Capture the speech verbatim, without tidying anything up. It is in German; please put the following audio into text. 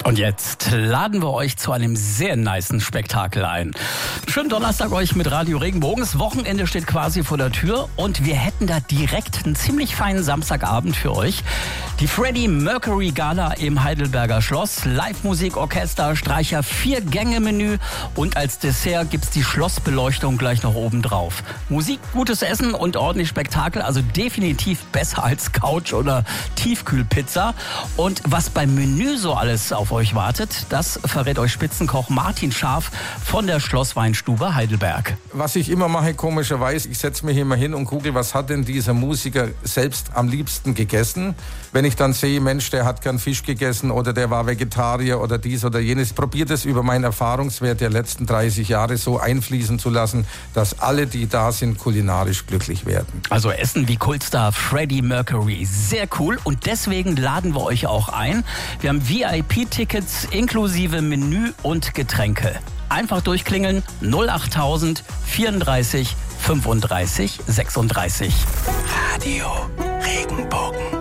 Und jetzt laden wir euch zu einem sehr nicen Spektakel ein. Schönen Donnerstag euch mit Radio Regenbogen. Das Wochenende steht quasi vor der Tür und wir hätten da direkt einen ziemlich feinen Samstagabend für euch. Die Freddie Mercury Gala im Heidelberger Schloss. Live-Musik, Orchester, Streicher, Vier-Gänge-Menü und als Dessert gibt's die Schlossbeleuchtung gleich noch oben drauf. Musik, gutes Essen und ordentlich Spektakel, also definitiv besser als Couch oder Tiefkühlpizza. Und was beim Menü so alles auf euch wartet, das verrät euch Spitzenkoch Martin Scharf von der Schlossweinstube Heidelberg. Was ich immer mache, komischerweise, ich setze mich immer hin und gucke, was hat denn dieser Musiker selbst am liebsten gegessen. Wenn ich dann sehe, Mensch, der hat gern Fisch gegessen oder der war Vegetarier oder dies oder jenes, probiert es über meinen Erfahrungswert der letzten dreißig Jahre so einfließen zu lassen, dass alle, die da sind, kulinarisch glücklich werden. Also Essen wie Kultstar Freddie Mercury, sehr cool und deswegen laden wir euch auch ein. Wir haben V I P-Tickets inklusive Menü und Getränke. Einfach durchklingeln null achttausend vierunddreißig fünfunddreißig sechsunddreißig. Radio Regenbogen.